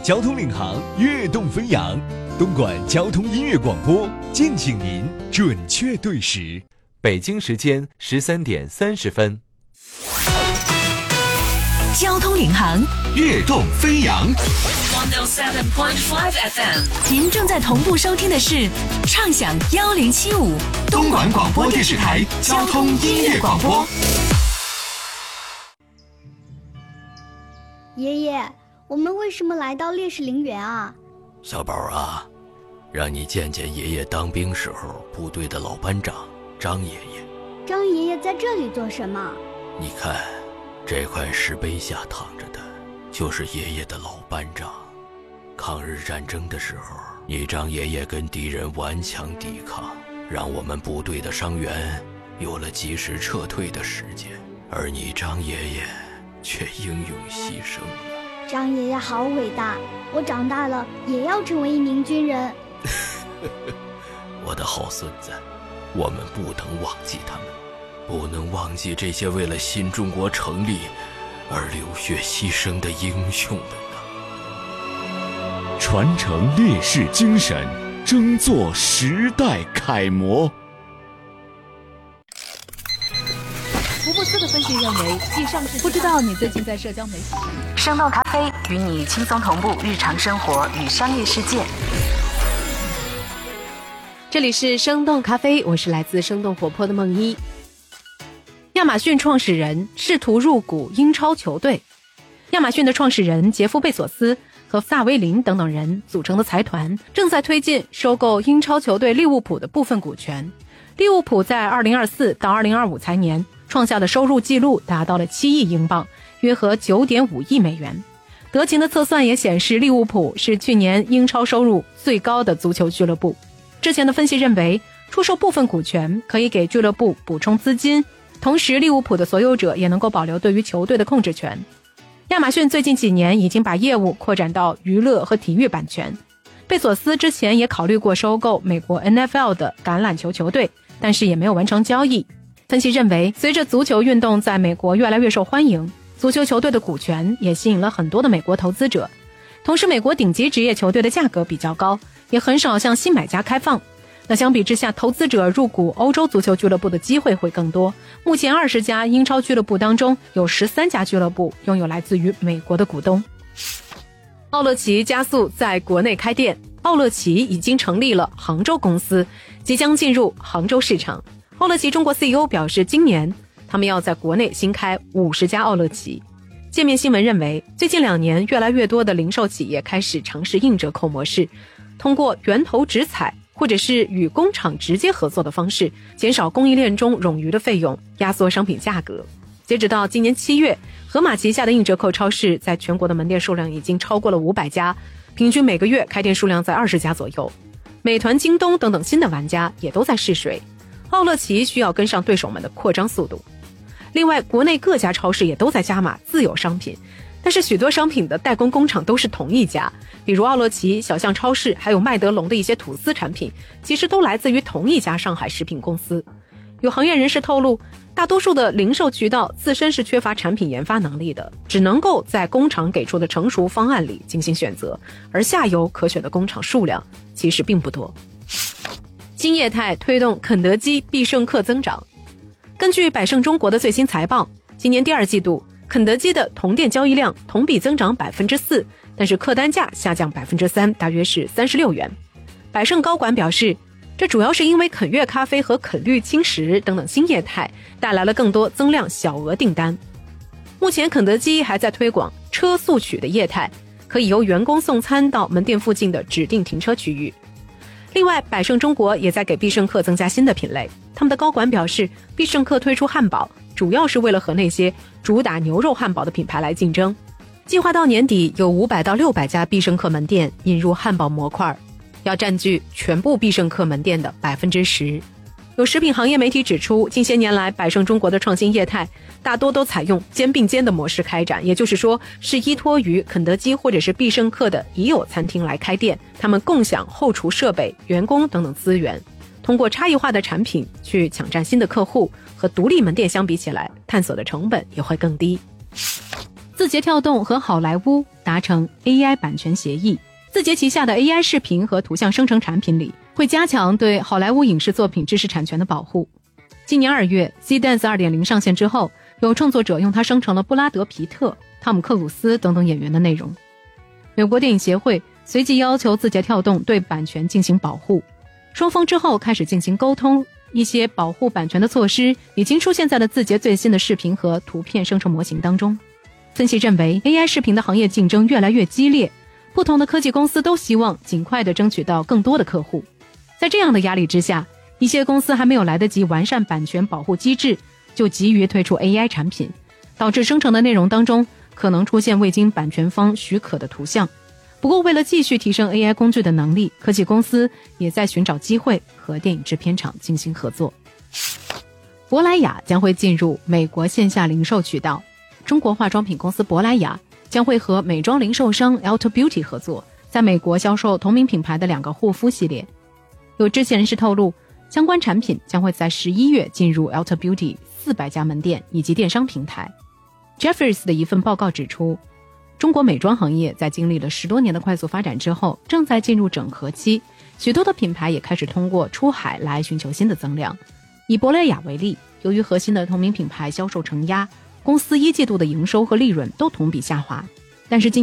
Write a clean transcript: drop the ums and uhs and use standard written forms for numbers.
交通领航，跃动飞扬。东莞交通音乐广播，敬请您准确对时。 北京时间13点30分。 交通领航， 跃动飞扬。 107.5 FM， 您正在同步收听的是畅享1075 东莞广播电视台交通音乐广播。 爷爷，我们为什么来到烈士陵园啊？ 小宝啊，让你见见爷爷当兵时候部队的老班长张爷爷。 张爷爷在这里做什么？ 你看，这块石碑下躺着的就是爷爷的老班长。抗日战争的时候，你张爷爷跟敌人顽强抵抗，让我们部队的伤员有了及时撤退的时间，而你张爷爷却英勇牺牲了。 张爷爷好伟大，我长大了也要成为一名军人。 我的好孙子，我们不能忘记他们，不能忘记这些为了新中国成立而流血牺牲的英雄们啊！ 传承烈士精神，争做时代楷模。 福布斯的分析认为，继上市不知道你最近在社交媒体上。 生动咖啡与你轻松同步日常生活与商业世界。 这里是生动咖啡，我是来自生动活泼的梦一。亚马逊创始人试图入股英超球队。亚马逊的创始人杰夫·贝索斯和萨维林等等人组成的财团正在推进收购英超球队利物浦的部分股权。利物浦在2024到2025财年创下的收入纪录达到了7亿英镑，约合9.5亿美元。德勤的测算也显示，利物浦是去年英超收入最高的足球俱乐部。之前的分析认为，出售部分股权可以给俱乐部补充资金，同时利物浦的所有者也能够保留对于球队的控制权。亚马逊最近几年已经把业务扩展到娱乐和体育版权。贝索斯之前也考虑过收购美国 NFL 的橄榄球球队，但是也没有完成交易。分析认为，随着足球运动在美国越来越受欢迎，足球球队的股权也吸引了很多的美国投资者。同时，美国顶级职业球队的价格比较高，也很少向新买家开放。那相比之下，投资者入股欧洲足球俱乐部的机会会更多。目前20家英超俱乐部当中，有13家俱乐部拥有来自于美国的股东。奥乐奇加速在国内开店，奥乐奇已经成立了杭州公司，即将进入杭州市场。奥乐奇中国 CEO 表示，今年他们要在国内新开50家奥乐奇。界面新闻认为，最近2年越来越多的零售企业开始尝试硬折扣模式，通过源头直采或者是与工厂直接合作的方式，减少供应链中冗余的费用，压缩商品价格。截止到今年7月，盒马旗下的硬折扣超市在全国的门店数量已经超过了500家，平均每个月开店数量在20家左右。美团、京东等等新的玩家也都在试水，奥乐奇需要跟上对手们的扩张速度。另外，国内各家超市也都在加码自有商品，但是许多商品的代工工厂都是同一家，比如奥乐奇、小象超市还有麦德龙的一些吐司产品，其实都来自于同一家上海食品公司。有行业人士透露，大多数的零售渠道自身是缺乏产品研发能力的，只能够在工厂给出的成熟方案里进行选择，而下游可选的工厂数量其实并不多。金业态推动肯德基、必胜客增长。根据百胜中国的最新财报，今年第2季度肯德基的同店交易量同比增长 4%， 但是客单价下降 3%， 大约是36元。百胜高管表示，这主要是因为肯悦咖啡和肯绿轻食等等新业态带来了更多增量小额订单。目前肯德基还在推广车速取的业态，可以由员工送餐到门店附近的指定停车区域。另外，百胜中国也在给必胜客增加新的品类。他们的高管表示，必胜客推出汉堡主要是为了和那些主打牛肉汉堡的品牌来竞争。计划到年底有500到600家必胜客门店引入汉堡模块，要占据全部必胜客门店的 10%。有食品行业媒体指出，近些年来百胜中国的创新业态大多都采用肩并肩的模式开展，也就是说是依托于肯德基或者是必胜客的已有餐厅来开店，他们共享后厨设备、员工等等资源，通过差异化的产品去抢占新的客户，和独立门店相比起来，探索的成本也会更低。 字节跳动和好莱坞达成 AI 版权协议，字节旗下的 AI 视频和图像生成产品里会加强对好莱坞影视作品知识产权的保护。今年2月 C-Dance 2.0 上线之后，有创作者用它生成了布拉德·皮特、汤姆·克鲁斯等等演员的内容。美国电影协会随即要求字节跳动对版权进行保护，双方之后开始进行沟通，一些保护版权的措施已经出现在了字节最新的视频和图片生成模型当中。分析认为 AI 视频的行业竞争越来越激烈，不同的科技公司都希望尽快地争取到更多的客户。在这样的压力之下，一些公司还没有来得及完善版权保护机制，就急于推出 AI 产品，导致生成的内容当中可能出现未经版权方许可的图像。不过为了继续提升 AI 工具的能力，科技公司也在寻找机会和电影制片厂进行合作。珀莱雅将会进入美国线下零售渠道，中国化妆品公司珀莱雅将会和美妆零售商 Ulta Beauty 合作，在美国销售同名品牌的2个护肤系列。有知情人士透露，相关产品将会在11月进入 Ulta Beauty 400家门店以及电商平台。Jefferies 的一份报告指出，中国美妆行业在经历了10多年的快速发展之后，正在进入整合期，许多的品牌也开始通过出海来寻求新的增量。以珀莱雅为例，由于核心的同名品牌销售承压，公司1季度的营收和利润都同比下滑，但是